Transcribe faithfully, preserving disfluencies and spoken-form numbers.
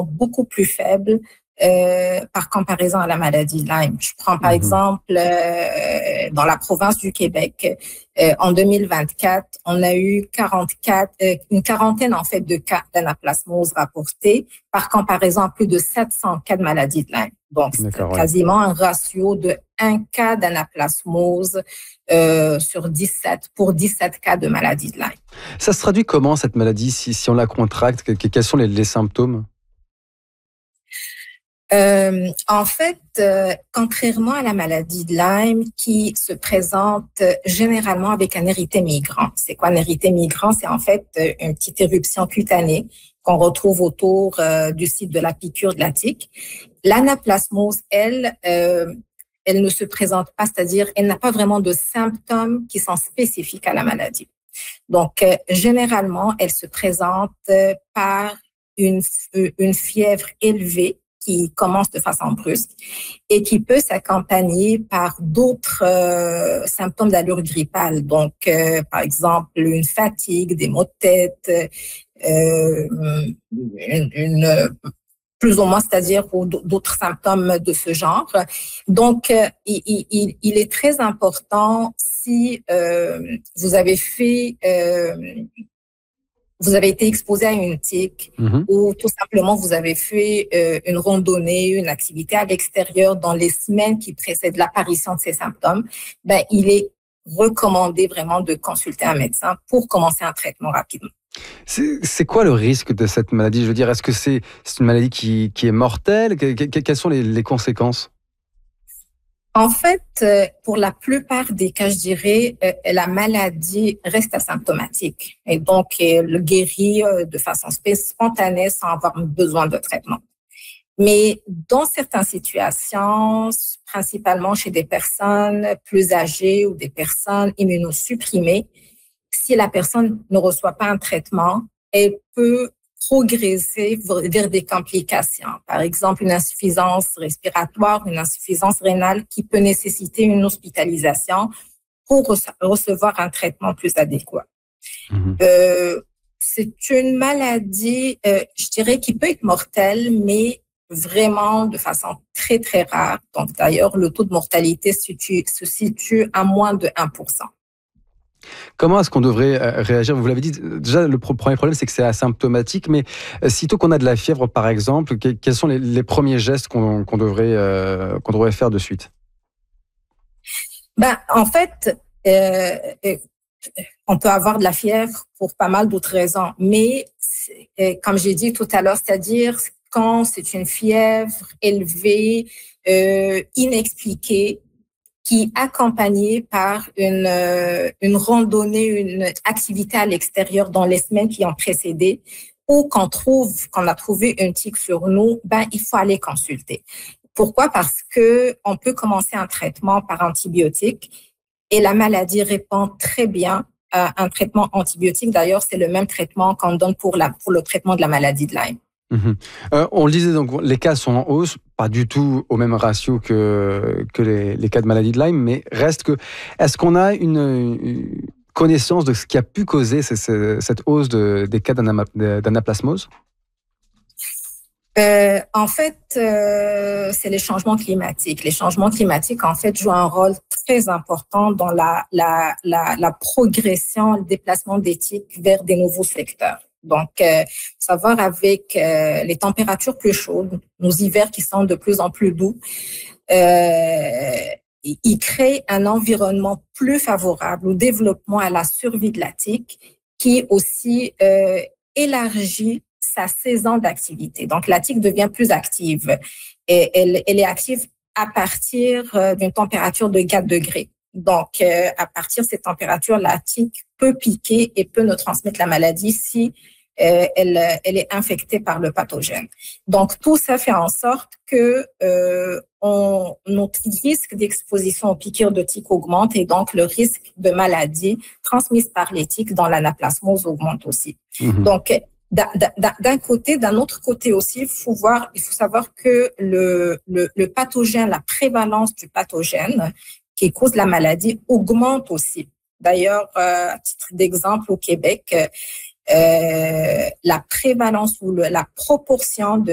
beaucoup plus faibles euh, par comparaison à la maladie de Lyme. Je prends par mmh. exemple euh, dans la province du Québec, euh, en deux mille vingt-quatre, on a eu quarante-quatre, euh, une quarantaine en fait de cas d'anaplasmose rapportés par comparaison à plus de sept cents cas de maladie de Lyme. Donc, c'est quasiment ouais. un ratio de un cas d'anaplasmose euh, sur dix-sept pour dix-sept cas de maladie de Lyme. Ça se traduit comment cette maladie si, si on la contracte? Quels sont les, les symptômes? Euh, en fait, euh, contrairement à la maladie de Lyme qui se présente généralement avec un érythème migrant. C'est quoi un érythème migrant? C'est en fait une petite éruption cutanée qu'on retrouve autour euh, du site de la piqûre de la tique. L'anaplasmose, elle, euh, elle ne se présente pas, c'est-à-dire elle n'a pas vraiment de symptômes qui sont spécifiques à la maladie. Donc, euh, généralement, elle se présente euh, par une, une fièvre élevée qui commence de façon brusque et qui peut s'accompagner par d'autres euh, symptômes d'allure grippale. Donc, euh, par exemple, une fatigue, des maux de tête, euh, une, une plus ou moins, c'est-à-dire ou d'autres symptômes de ce genre. Donc, euh, il, il, il est très important si euh, vous avez fait euh, vous avez été exposé à une tique mmh. ou tout simplement vous avez fait euh, une randonnée, une activité à l'extérieur dans les semaines qui précèdent l'apparition de ces symptômes, ben, il est recommandé vraiment de consulter un médecin pour commencer un traitement rapidement. C'est, c'est quoi le risque de cette maladie? Je veux dire, est-ce que c'est, c'est une maladie qui, qui est mortelle? que, que, Quelles sont les, les conséquences? En fait, pour la plupart des cas, je dirais, la maladie reste asymptomatique et donc elle guérit de façon spontanée sans avoir besoin de traitement. Mais dans certaines situations, principalement chez des personnes plus âgées ou des personnes immunosupprimées, si la personne ne reçoit pas un traitement, elle peut progresser vers des complications. Par exemple, une insuffisance respiratoire, une insuffisance rénale qui peut nécessiter une hospitalisation pour recevoir un traitement plus adéquat. Mmh. Euh, c'est une maladie, euh, je dirais, qui peut être mortelle, mais vraiment de façon très, très rare. Donc, d'ailleurs, le taux de mortalité se situe, se situe à moins de un pour cent. Comment est-ce qu'on devrait réagir? Vous l'avez dit, déjà, le premier problème, c'est que c'est asymptomatique, mais sitôt qu'on a de la fièvre, par exemple, quels sont les, les premiers gestes qu'on, qu'on, devrait, euh, qu'on devrait faire de suite? Ben, en fait, euh, on peut avoir de la fièvre pour pas mal d'autres raisons, mais comme j'ai dit tout à l'heure, c'est-à-dire quand c'est une fièvre élevée, euh, inexpliquée, qui est accompagnée par une, euh, une randonnée, une activité à l'extérieur dans les semaines qui ont précédé, ou qu'on trouve, qu'on a trouvé une tique sur nous, ben, il faut aller consulter. Pourquoi? Parce que on peut commencer un traitement par antibiotique et la maladie répond très bien à un traitement antibiotique. D'ailleurs, c'est le même traitement qu'on donne pour la, pour le traitement de la maladie de Lyme. Mmh. Euh, on le disait, donc les cas sont en hausse, pas du tout au même ratio que, que les, les cas de maladie de Lyme, mais reste que, est-ce qu'on a une, une connaissance de ce qui a pu causer cette, cette hausse de, des cas d'anaplasmose? Euh, en fait, euh, c'est les changements climatiques. Les changements climatiques, en fait, jouent un rôle très important dans la, la, la, la progression, le déplacement des tiques vers des nouveaux secteurs. Donc, euh, savoir avec euh, les températures plus chaudes, nos hivers qui sont de plus en plus doux, euh, ils créent un environnement plus favorable au développement, à la survie de la tique, qui aussi euh, élargit sa saison d'activité. Donc, la tique devient plus active et elle, elle est active à partir d'une température de quatre degrés. Donc, euh, à partir de cette température, la tique peut piquer et peut nous transmettre la maladie si euh, elle, elle est infectée par le pathogène. Donc, tout ça fait en sorte que euh, on, notre risque d'exposition aux piqûres de tiques augmente et donc le risque de maladie transmise par les tiques dans l'anaplasmose augmente aussi. Mmh. Donc, d'un côté, d'un autre côté aussi, il faut voir, il faut savoir que le, le, le pathogène, la prévalence du pathogène qui cause la maladie augmente aussi. D'ailleurs, euh, à titre d'exemple, au Québec, euh, la prévalence ou le, la proportion de